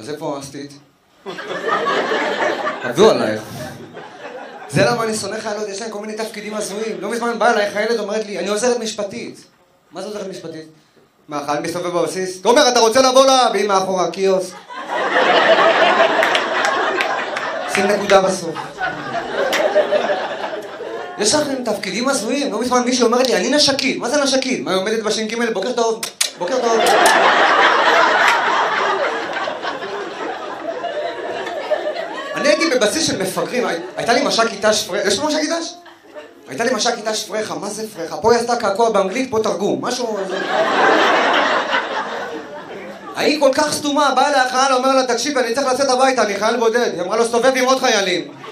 אז איפה עשית? עבדו עלייך. זה למה אני שונא חיילות, יש להם כל מיני תפקידים הזויים. לא מזמן באה אליי חיילת אומרת לי, אני עוזרת משפטית. מה זה עוזרת משפטית? מה, חייל מסתובב בבסיס? תומר, אתה רוצה לבוא לה? והיא מאחורה, קיוסק. שים נקודה בסוף. יש לכם תפקידים הזויים. לא מזמן מישהו אומרת לי, אני נשקית. מה זה נשקית? מה, היא עומדת בש"ג? בוקר טוב. בוקר טוב. אני הייתי בבסיס של מפגרים, הייתה לי מש"קית ת"ש פרחה, יש פה מש"קית ת"ש? הייתה לי מש"קית ת"ש פרחה, מה זה פרחה? פה היא עשתה קעקוע באנגלית, פה תרגום, משהו... היא כל כך סתומה, באה אליה החייל, אומר לה, תקשיב, אני צריך לצאת הביתה, אני חייל בודד. היא אמרה לו, סתובב עם עוד חיילים.